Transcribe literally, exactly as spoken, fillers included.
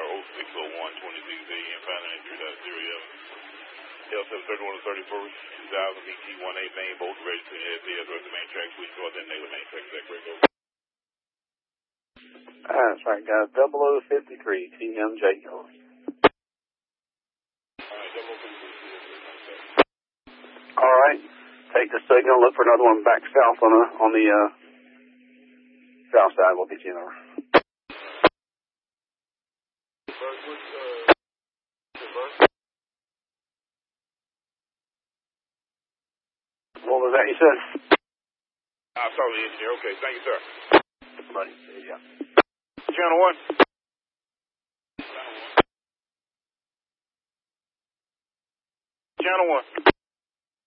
oh six oh one, twenty-six A M, final entry dot zero L. L seven thirty-one to thirty-first, two thousand B T one eight main boat, ready to S A S, rest of main track, switch north, then neighbor main track, that break over. That's right, guys. double oh fifty-three, T M J O. Alright, double oh fifty-three, T M J O. All right. Take the signal. Look for another one back south on the on the uh, south side. We'll get you in over. What was that you said? I saw the engineer. Okay, thank you, sir. Buddy, yeah. Channel one. Channel one.